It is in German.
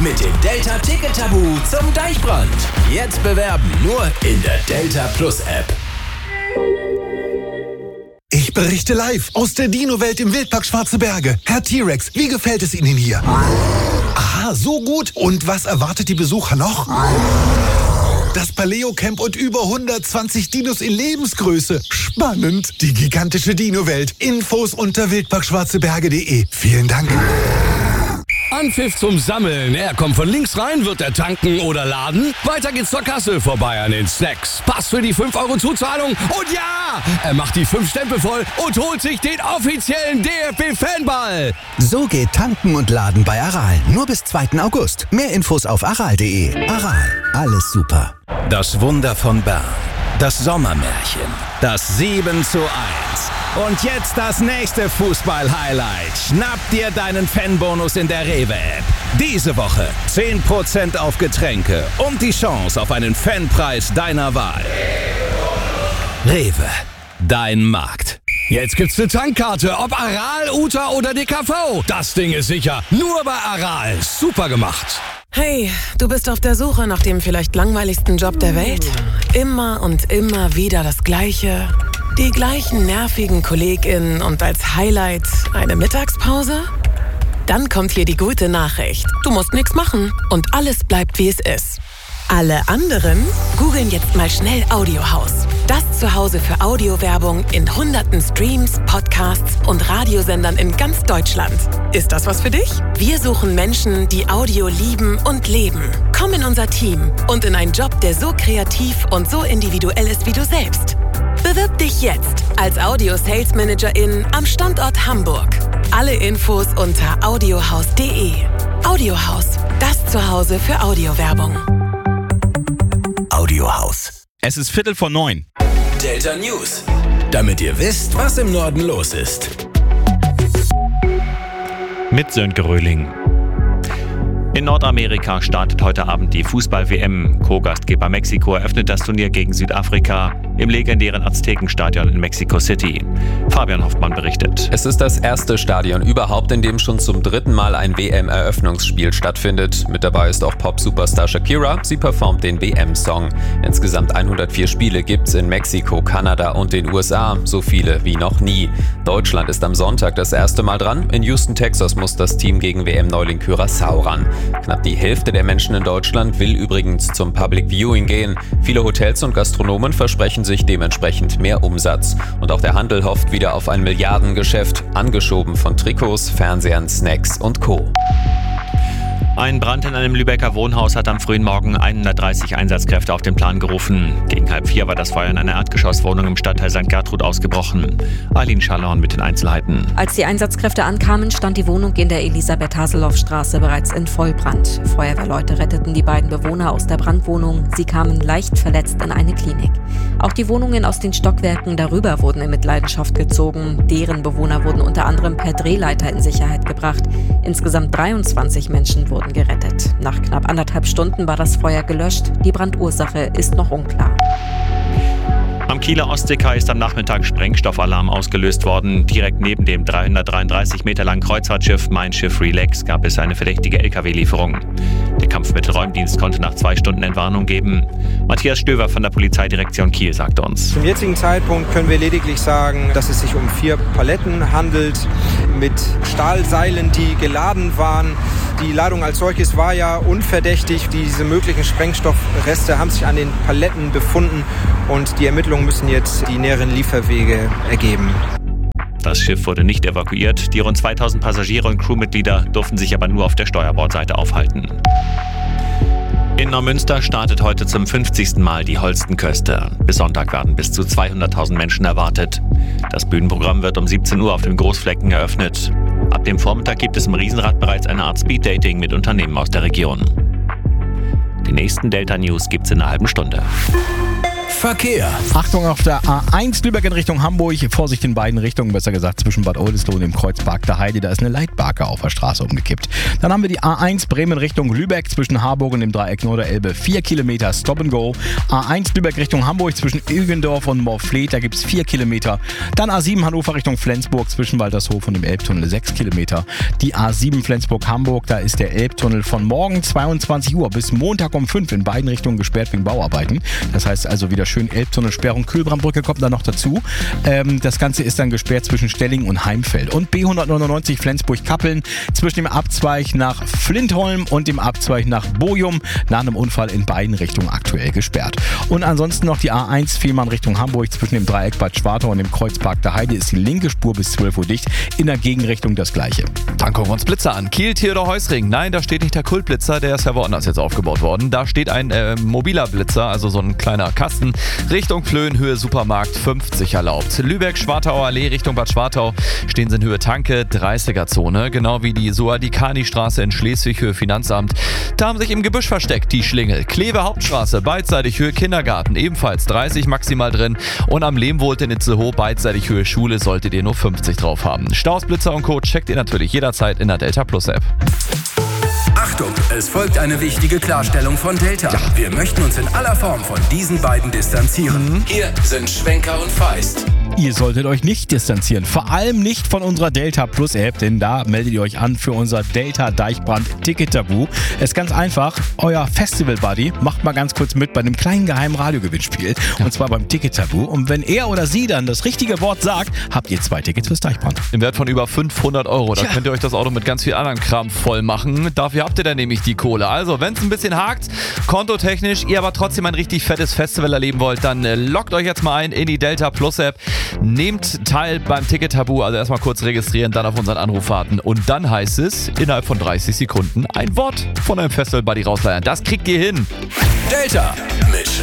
mit dem Delta Ticket Tabu zum Deichbrand. Jetzt bewerben nur in der Delta Plus App. Ich berichte live aus der Dino-Welt im Wildpark Schwarze Berge. Herr T-Rex, wie gefällt es Ihnen hier? Aha, so gut. Und was erwartet die Besucher noch? Das Paleo-Camp und über 120 Dinos in Lebensgröße. Spannend. Die gigantische Dino-Welt. Infos unter wildparkschwarzeberge.de. Vielen Dank. Anpfiff zum Sammeln. Er kommt von links rein, wird er tanken oder laden. Weiter geht's zur Kasse, vorbei an den Snacks. Pass für die 5 € Zuzahlung. Und ja, er macht die 5 Stempel voll und holt sich den offiziellen DFB-Fanball. So geht tanken und laden bei Aral. Nur bis 2. August. Mehr Infos auf aral.de. Aral, alles super. Das Wunder von Bern. Das Sommermärchen. Das 7:1. Und jetzt das nächste Fußball-Highlight. Schnapp dir deinen Fanbonus in der Rewe-App. Diese Woche 10% auf Getränke und die Chance auf einen Fanpreis deiner Wahl. Rewe, dein Markt. Jetzt gibt's eine Tankkarte, ob Aral, Uta oder DKV. Das Ding ist sicher. Nur bei Aral. Super gemacht. Hey, du bist auf der Suche nach dem vielleicht langweiligsten Job der Welt? Immer und immer wieder das Gleiche. Die gleichen nervigen KollegInnen und als Highlight eine Mittagspause? Dann kommt hier die gute Nachricht. Du musst nichts machen und alles bleibt, wie es ist. Alle anderen googeln jetzt mal schnell Audiohaus. Das Zuhause für Audiowerbung in hunderten Streams, Podcasts und Radiosendern in ganz Deutschland. Ist das was für dich? Wir suchen Menschen, die Audio lieben und leben. Komm in unser Team und in einen Job, der so kreativ und so individuell ist wie du selbst. Bewirb dich jetzt als Audio-Sales-Managerin am Standort Hamburg. Alle Infos unter audiohaus.de. Audiohaus, das Zuhause für Audiowerbung. Audiohaus. Es ist 8:45. Delta News. Damit ihr wisst, was im Norden los ist. Mit Sönke Röhling. In Nordamerika startet heute Abend die Fußball-WM. Co-Gastgeber Mexiko eröffnet das Turnier gegen Südafrika im legendären Aztekenstadion in Mexico City. Fabian Hoffmann berichtet. Es ist das erste Stadion überhaupt, in dem schon zum 3. Mal ein WM-Eröffnungsspiel stattfindet. Mit dabei ist auch Pop-Superstar Shakira. Sie performt den WM-Song. Insgesamt 104 Spiele gibt's in Mexiko, Kanada und den USA. So viele wie noch nie. Deutschland ist am Sonntag das erste Mal dran. In Houston, Texas muss das Team gegen WM-Neuling Curaçao ran. Knapp die Hälfte der Menschen in Deutschland will übrigens zum Public Viewing gehen. Viele Hotels und Gastronomen versprechen sich dementsprechend mehr Umsatz. Und auch der Handel hofft wieder auf ein Milliardengeschäft, angeschoben von Trikots, Fernsehern, Snacks und Co. Ein Brand in einem Lübecker Wohnhaus hat am frühen Morgen 130 Einsatzkräfte auf den Plan gerufen. Gegen 3:30 war das Feuer in einer Erdgeschosswohnung im Stadtteil St. Gertrud ausgebrochen. Aline Schallhorn mit den Einzelheiten. Als die Einsatzkräfte ankamen, stand die Wohnung in der Elisabeth-Haseloff-Straße bereits in Vollbrand. Feuerwehrleute retteten die beiden Bewohner aus der Brandwohnung. Sie kamen leicht verletzt in eine Klinik. Auch die Wohnungen aus den Stockwerken darüber wurden in Mitleidenschaft gezogen. Deren Bewohner wurden unter anderem per Drehleiter in Sicherheit gebracht. Insgesamt 23 Menschen wurden gerettet. Nach knapp 1,5 Stunden war das Feuer gelöscht. Die Brandursache ist noch unklar. Am Kieler Ostseekai ist am Nachmittag Sprengstoffalarm ausgelöst worden. Direkt neben dem 333 Meter langen Kreuzfahrtschiff Mein Schiff Relax gab es eine verdächtige LKW-Lieferung. Der Kampfmittelräumdienst konnte nach 2 Stunden Entwarnung geben. Matthias Stöver von der Polizeidirektion Kiel sagte uns. Zum jetzigen Zeitpunkt können wir lediglich sagen, dass es sich um 4 Paletten handelt mit Stahlseilen, die geladen waren. Die Ladung als solches war ja unverdächtig. Diese möglichen Sprengstoffreste haben sich an den Paletten befunden und die Ermittlungen müssen jetzt die näheren Lieferwege ergeben. Das Schiff wurde nicht evakuiert. Die rund 2000 Passagiere und Crewmitglieder durften sich aber nur auf der Steuerbordseite aufhalten. In Neumünster startet heute zum 50. Mal die Holstenköste. Bis Sonntag werden bis zu 200.000 Menschen erwartet. Das Bühnenprogramm wird um 17 Uhr auf dem Großflecken eröffnet. Ab dem Vormittag gibt es im Riesenrad bereits eine Art Speeddating mit Unternehmen aus der Region. Die nächsten Delta News gibt's in einer halben Stunde. Verkehr. Achtung auf der A1 Lübeck in Richtung Hamburg. Vorsicht in beiden Richtungen, besser gesagt zwischen Bad Oldesloe und dem Kreuzpark der Heide. Da ist eine Leitbarke auf der Straße umgekippt. Dann haben wir die A1 Bremen Richtung Lübeck zwischen Harburg und dem Dreieck Norderelbe. 4 Kilometer Stop and Go. A1 Lübeck Richtung Hamburg zwischen Ilgendorf und Morfleet. Da gibt es 4 Kilometer. Dann A7 Hannover Richtung Flensburg zwischen Waltershof und dem Elbtunnel. 6 Kilometer. Die A7 Flensburg-Hamburg. Da ist der Elbtunnel von morgen 22 Uhr bis Montag um 5 in beiden Richtungen gesperrt wegen Bauarbeiten. Das heißt also wieder schön Elbtunnelsperrung. Kühlbrandbrücke kommt da noch dazu. Das Ganze ist dann gesperrt zwischen Stelling und Heimfeld. Und B199 Flensburg-Kappeln zwischen dem Abzweig nach Flintholm und dem Abzweig nach Bochum nach einem Unfall in beiden Richtungen aktuell gesperrt. Und ansonsten noch die A1 Fehmarn Richtung Hamburg zwischen dem Dreieck Bad Schwartau und dem Kreuzpark der Heide ist die linke Spur bis 12 Uhr dicht. In der Gegenrichtung das Gleiche. Dann gucken wir uns Blitzer an. Kiel, Theodor Heusring. Nein, da steht nicht der Kultblitzer, der ist ja woanders jetzt aufgebaut worden. Da steht ein mobiler Blitzer, also so ein kleiner Kasten. Richtung Plön, Höhe Supermarkt, 50 erlaubt. Lübeck, Schwartauer Allee Richtung Bad Schwartau stehen sie in Höhe Tanke, 30er-Zone. Genau wie die Soadikani-Straße in Schleswig, Höhe Finanzamt. Da haben sich im Gebüsch versteckt die Schlingel. Kleve Hauptstraße, beidseitig Höhe Kindergarten, ebenfalls 30 maximal drin. Und am Lehmwohlt in Itzehoe, beidseitig Höhe Schule, solltet ihr nur 50 drauf haben. Staus, Blitzer und Co. checkt ihr natürlich jederzeit in der Delta Plus App. Achtung, es folgt eine wichtige Klarstellung von Delta. Ja. Wir möchten uns in aller Form von diesen beiden distanzieren. Hier sind Schwenker und Feist. Ihr solltet euch nicht distanzieren, vor allem nicht von unserer Delta Plus App, denn da meldet ihr euch an für unser Delta Deichbrand Ticket Tabu. Es ist ganz einfach, euer Festival Buddy macht mal ganz kurz mit bei einem kleinen geheimen Radiogewinnspiel und zwar beim Ticket Tabu. Und wenn er oder sie dann das richtige Wort sagt, habt ihr 2 Tickets fürs Deichbrand. Im Wert von über 500 Euro. Da könnt ihr euch das Auto mit ganz viel anderen Kram voll machen. Dafür habt ihr dann nämlich die Kohle. Also, wenn es ein bisschen hakt, kontotechnisch, ihr aber trotzdem ein richtig fettes Festival erleben wollt, dann loggt euch jetzt mal ein in die Delta Plus App. Nehmt teil beim Ticket Tabu, also erstmal kurz registrieren, dann auf unseren Anruf warten und dann heißt es, innerhalb von 30 Sekunden ein Wort von einem Festival Buddy rausleiern. Das kriegt ihr hin. Delta mit